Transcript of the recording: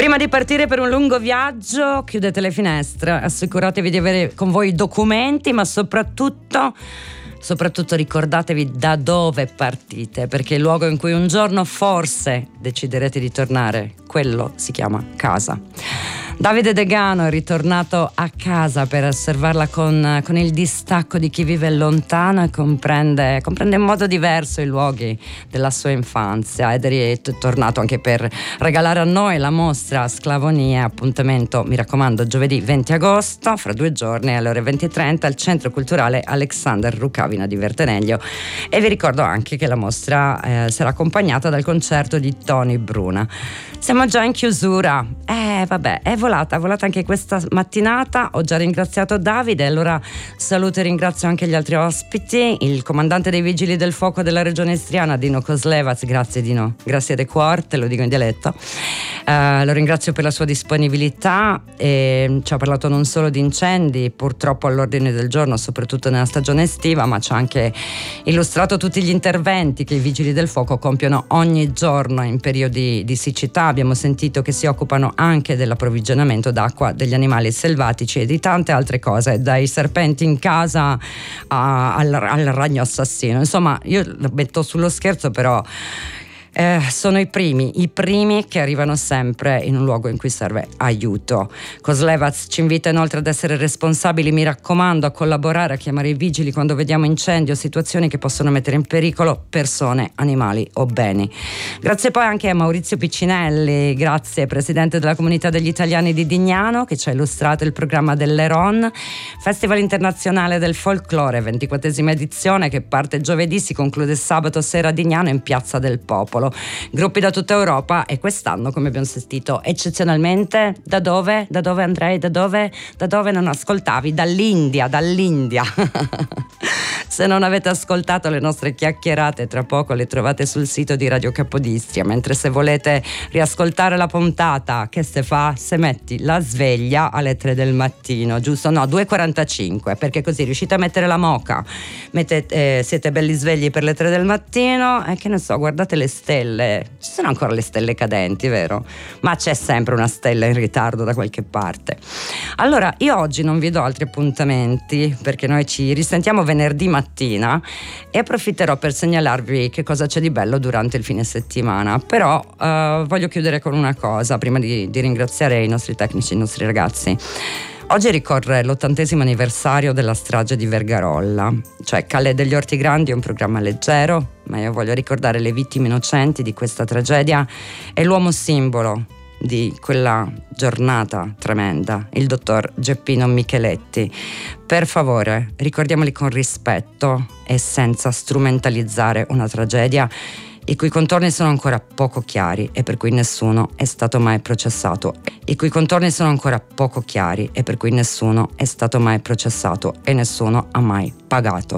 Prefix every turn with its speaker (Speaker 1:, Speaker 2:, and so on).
Speaker 1: Prima di partire per un lungo viaggio, chiudete le finestre, assicuratevi di avere con voi i documenti, ma soprattutto ricordatevi da dove partite, perché il luogo in cui un giorno forse deciderete di tornare, quello si chiama casa. Davide Degano è ritornato a casa per osservarla con il distacco di chi vive lontano e comprende in modo diverso i luoghi della sua infanzia, ed è tornato anche per regalare a noi la mostra Sclavonie. Appuntamento, mi raccomando, giovedì 20 agosto, fra 2 giorni alle ore 20:30 al Centro Culturale Alexander Rukavina di Verteneglio. E vi ricordo anche che la mostra sarà accompagnata dal concerto di Tony Bruna. Siamo già in chiusura, è volata anche questa mattinata. Ho già ringraziato Davide, allora saluto e ringrazio anche gli altri ospiti, il comandante dei Vigili del Fuoco della Regione Istriana, Dino Kozlevac. Grazie Dino, grazie de cuor, te lo dico in dialetto. Lo ringrazio per la sua disponibilità e ci ha parlato non solo di incendi, purtroppo all'ordine del giorno, soprattutto nella stagione estiva, ma ci ha anche illustrato tutti gli interventi che i Vigili del Fuoco compiono ogni giorno in periodi di siccità. Abbiamo sentito che si occupano anche dell'approvvigionamento d'acqua degli animali selvatici e di tante altre cose, dai serpenti in casa al ragno assassino. Insomma, io lo metto sullo scherzo, però sono i primi che arrivano sempre in un luogo in cui serve aiuto. Kozlevac ci invita inoltre ad essere responsabili, mi raccomando, a collaborare, a chiamare i vigili quando vediamo incendi o situazioni che possono mettere in pericolo persone, animali o beni. Grazie poi anche a Maurizio Piccinelli, grazie, presidente della comunità degli italiani di Dignano, che ci ha illustrato il programma dell'Heron, Festival internazionale del folklore, 24esima edizione, che parte giovedì, si conclude sabato sera a Dignano in Piazza del Popolo. Gruppi da tutta Europa, e quest'anno, come abbiamo sentito, eccezionalmente da dove Andrei? Da dove non ascoltavi? Dall'India. Se non avete ascoltato le nostre chiacchierate, tra poco le trovate sul sito di Radio Capodistria, mentre se volete riascoltare la puntata, che se fa? Se metti la sveglia alle 3 del mattino, giusto? No, 2:45, perché così riuscite a mettere la moca, siete belli svegli per le 3 del mattino e che ne so, guardate le stelle. Ci sono ancora le stelle cadenti, vero? Ma c'è sempre una stella in ritardo da qualche parte. Allora, io oggi non vi do altri appuntamenti, perché noi ci risentiamo venerdì mattina, e approfitterò per segnalarvi che cosa c'è di bello durante il fine settimana. Però voglio chiudere con una cosa prima di ringraziare i nostri tecnici, i nostri ragazzi. Oggi ricorre l'80° anniversario della strage di Vergarolla, cioè Calle degli Orti Grandi è un programma leggero, ma io voglio ricordare le vittime innocenti di questa tragedia e l'uomo simbolo di quella giornata tremenda, il dottor Geppino Micheletti. Per favore, ricordiamoli con rispetto e senza strumentalizzare una tragedia i cui contorni sono ancora poco chiari e per cui nessuno è stato mai processato. E nessuno è stato mai processato e nessuno ha mai pagato.